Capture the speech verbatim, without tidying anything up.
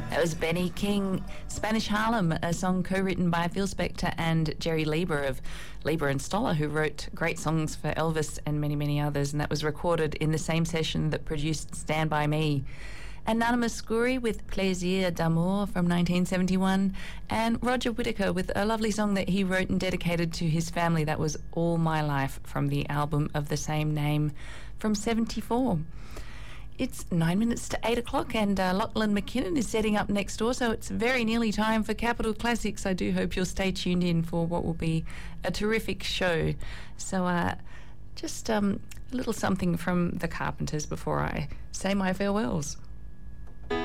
That was Benny King, Spanish Harlem, a song co-written by Phil Spector and Jerry Lieber of Lieber and Stoller, who wrote great songs for Elvis and many, many others, and that was recorded in the same session that produced Stand By Me. And Nana Mouskouri with Plaisir d'amour from nineteen seventy-one, and Roger Whittaker with a lovely song that he wrote and dedicated to his family. That was All My Life from the album of the same name from seventy-four. It's nine minutes to eight o'clock, and uh, Lachlan McKinnon is setting up next door, so it's very nearly time for Capital Classics. I do hope you'll stay tuned in for what will be a terrific show. So uh, just um, a little something from the Carpenters before I say my farewells.